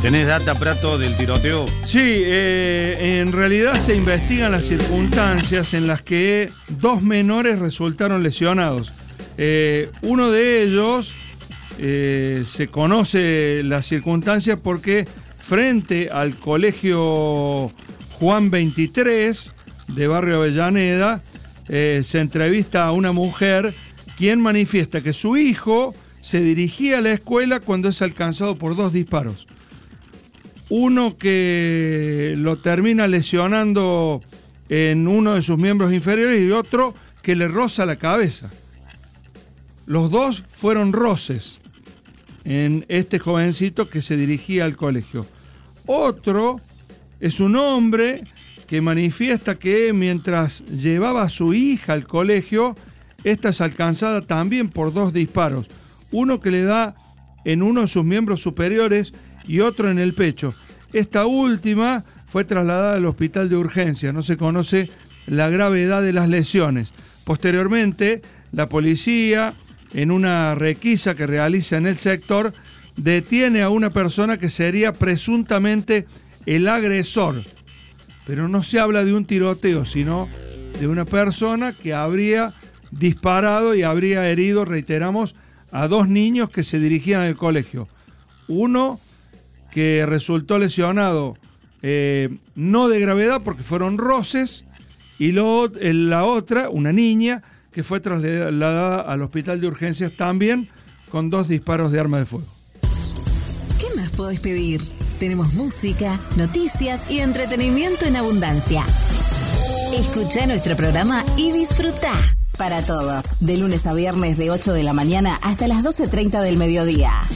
¿Tenés data, Prato, del tiroteo? Sí, en realidad se investigan las circunstancias en las que 2 menores resultaron lesionados. Uno de ellos se conoce las circunstancias porque frente al colegio Juan 23 de Barrio Avellaneda se entrevista a una mujer quien manifiesta que su hijo se dirigía a la escuela cuando es alcanzado por 2 disparos. Uno que lo termina lesionando en uno de sus miembros inferiores y otro que le roza la cabeza. Los 2 fueron roces en este jovencito que se dirigía al colegio. Otro es un hombre que manifiesta que mientras llevaba a su hija al colegio, esta es alcanzada también por 2 disparos. Uno que le da en uno de sus miembros superiores y otro en el pecho. Esta última fue trasladada al hospital de urgencia. No se conoce la gravedad de las lesiones. Posteriormente, la policía, en una requisa que realiza en el sector, detiene a una persona que sería presuntamente el agresor. Pero no se habla de un tiroteo, sino de una persona que habría disparado y habría herido, reiteramos, a 2 niños que se dirigían al colegio. Uno que resultó lesionado, no de gravedad porque fueron roces, y la otra, una niña, que fue trasladada al hospital de urgencias también con 2 disparos de arma de fuego. ¿Qué más podés pedir? Tenemos música, noticias y entretenimiento en abundancia. Escuchá nuestro programa y disfrutá. Para todos, de lunes a viernes de 8 de la mañana hasta las 12:30 del mediodía.